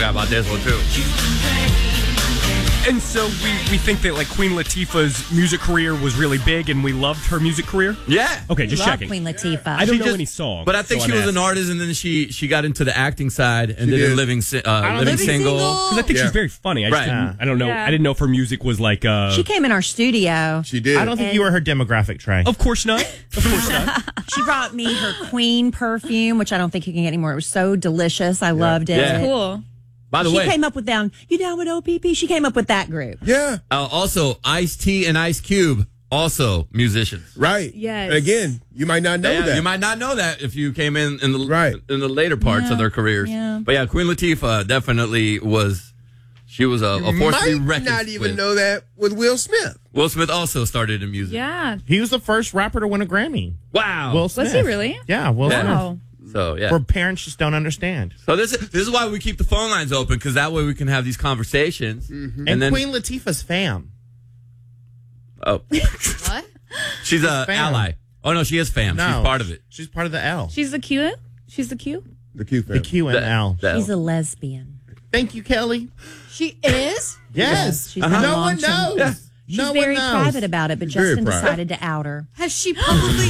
forgot about this one, too. And so we think that like Queen Latifah's music career was really big, and we loved her music career. Yeah. Okay, just Love checking. Queen Latifah. I don't know any songs, but I think so she I'm was an asking. artist, and then she got into the acting side, and then living single. Because I think she's very funny. I don't know. Yeah. I didn't know if her music was like. She came in our studio. She did. I don't think you were her demographic, Trey. Of course not. Of course not. She brought me her Queen perfume, which I don't think you can get anymore. It was so delicious. I loved it. Yeah. Cool. By the She way, came up with You down with OPP? She came up with that group. Yeah. also Ice-T and Ice Cube, also musicians. Right. Yes. Again, you might not know that. You might not know that if you came in the later parts of their careers. Yeah. But yeah, Queen Latifah definitely was. She was a force to be might reckoned not even with. know that with Will Smith. Will Smith also started in music. Yeah. He was the first rapper to win a Grammy. Wow. Will Smith. Was he really? Yeah, Will Wow. Smith. So yeah. Where parents just don't understand. So this is why we keep the phone lines open, because that way we can have these conversations. And then Queen Latifah's fam. Oh, What? she's a fam. ally. Oh no, she is fam. No, She's part of it. She's part of the L. She's the Q? She's the Q? The Q The family. Q and L. She's a lesbian. Thank you, Kelly. She is? Yes. She's been a No one long-term- knows. She's no very one knows. private about it, but Very Justin private. decided to out her. Has she publicly...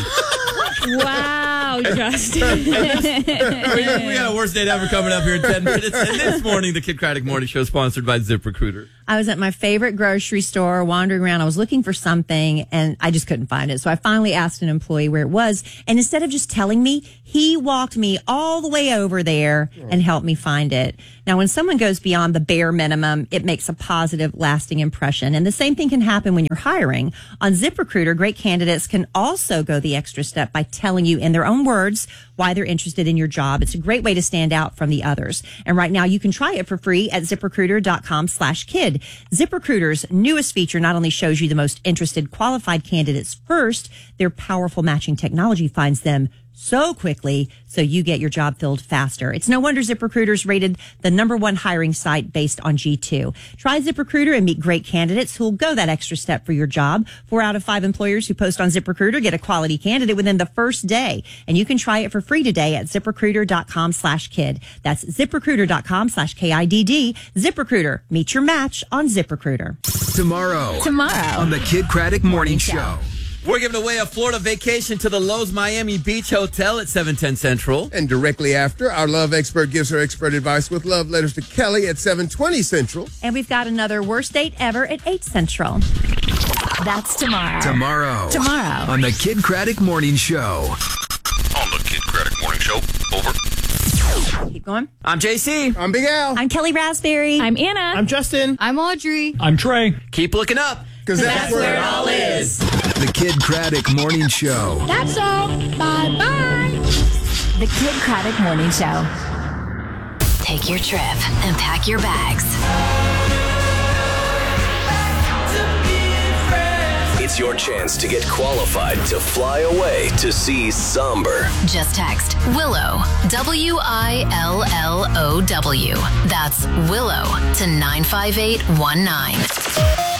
Wow, Justin. We got a worst date ever coming up here in 10 minutes. And this morning, the Kid Craddock Morning Show, sponsored by ZipRecruiter. I was at my favorite grocery store wandering around. I was looking for something and I just couldn't find it. So I finally asked an employee where it was. And instead of just telling me, he walked me all the way over there and helped me find it. Now, when someone goes beyond the bare minimum, it makes a positive, lasting impression. And the same thing can happen when you're hiring. On ZipRecruiter, great candidates can also go the extra step by telling you in their own words why they're interested in your job. It's a great way to stand out from the others. And right now you can try it for free at ZipRecruiter.com/kid. ZipRecruiter's newest feature not only shows you the most interested qualified candidates first, their powerful matching technology finds them so quickly, so you get your job filled faster. It's no wonder ZipRecruiter's rated the #1 hiring site based on G2. Try ZipRecruiter and meet great candidates who'll go that extra step for your job. 4 out of 5 employers who post on ZipRecruiter get a quality candidate within the first day. And you can try it for free today at ZipRecruiter.com/kid. That's ZipRecruiter.com/KIDD. ZipRecruiter. Meet your match on ZipRecruiter. Tomorrow on the Kid Craddock Morning Show. We're giving away a Florida vacation to the Lowe's Miami Beach Hotel at 710 Central. And directly after, our love expert gives her expert advice with love letters to Kelly at 720 Central. And we've got another worst date ever at 8 Central. That's tomorrow. Tomorrow on the Kid Craddock Morning Show. On the Kid Craddock Morning Show. Over. Keep going. I'm JC. I'm Big Al. I'm Kelly Raspberry. I'm Anna. I'm Justin. I'm Audrey. I'm Trey. Keep looking up. Because that's where it all is. The Kid Craddock Morning Show. That's all. Bye-bye. The Kid Craddock Morning Show. Take your trip and pack your bags. It's your chance to get qualified to fly away to see Somber. Just text Willow, WILLOW. That's Willow to 95819.